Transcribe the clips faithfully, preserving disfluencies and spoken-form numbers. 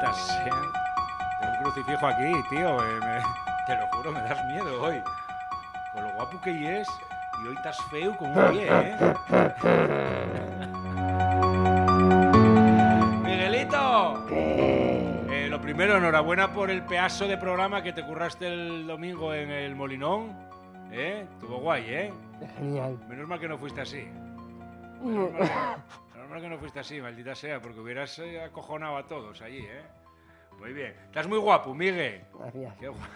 buenas. ¿eh? Tengo un crucifijo aquí, tío. eh, me- te lo juro, me das miedo hoy. Con lo guapo que es. Y hoy estás feo como un pie, ¿eh? ¡Miguelito! Eh, lo primero, enhorabuena por el pedazo de programa que te curraste el domingo en el Molinón. ¿Eh? Estuvo guay, ¿eh? Genial. Menos mal que no fuiste así. Menos mal que, menos mal que no fuiste así, maldita sea, porque hubieras eh, acojonado a todos allí, ¿eh? Muy bien. Estás muy guapo, Miguel. Gracias. Qué guapo.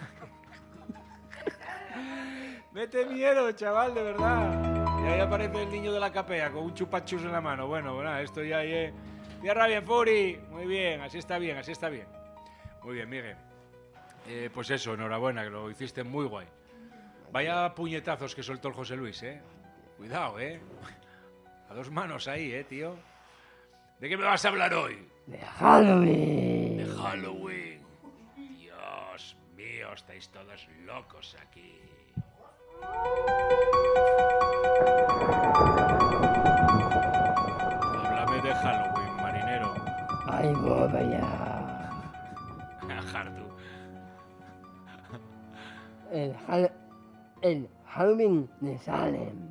Mete miedo, chaval, de verdad. Y ahí aparece el niño de la capea con un chupachus en la mano. Bueno, bueno, esto ya es... Cierra bien, Furi. Muy bien, así está bien, así está bien. Muy bien, Miguel. Eh, pues eso, enhorabuena, que lo hiciste muy guay. Vaya puñetazos que soltó el José Luis, ¿eh? Cuidado, ¿eh? A dos manos ahí, ¿eh, tío? ¿De qué me vas a hablar hoy? De Halloween. De Halloween. Dios mío, estáis todos locos aquí. Háblame de Halloween, marinero. Ay, boba ya. Hartu. El, Hall- el Halloween de Salem.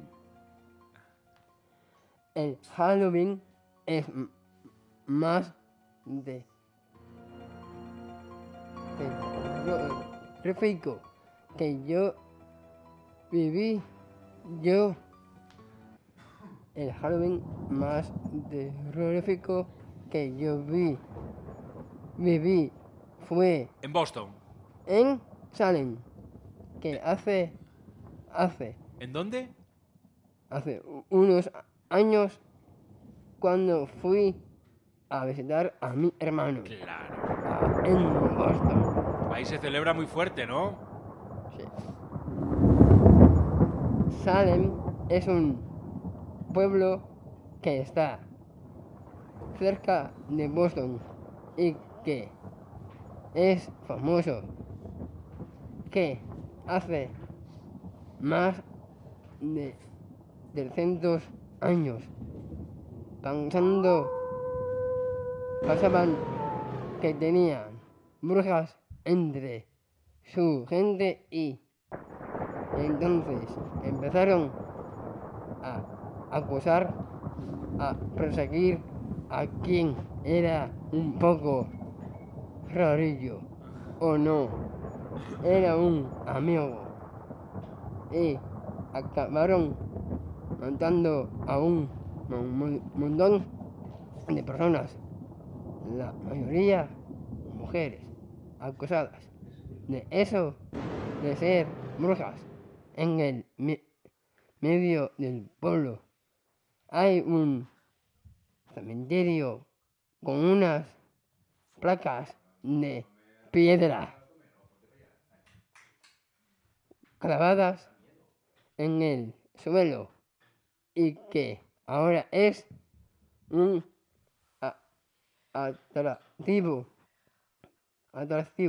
El Halloween es m- más de... terrorífico que yo viví. Yo... El Halloween más terrorífico que yo vi, viví fue En Boston. en Salem, que hace, hace, ¿En dónde? hace u- unos años cuando fui a visitar a mi hermano Claro. a- en Boston. Ahí se celebra muy fuerte, ¿no? Sí. Salem es un pueblo que está cerca de Boston y que es famoso, que hace más de trescientos años pensando pasaban que tenían brujas entre su gente y entonces empezaron a acusar, a perseguir a quien era un poco rarillo o no, era un amigo y acabaron matando a un mon- montón de personas, la mayoría mujeres, acusadas de eso, de ser brujas. En el me- medio del pueblo hay un cementerio con unas placas de piedra clavadas en el suelo y que ahora es un a- atractivo, atractivo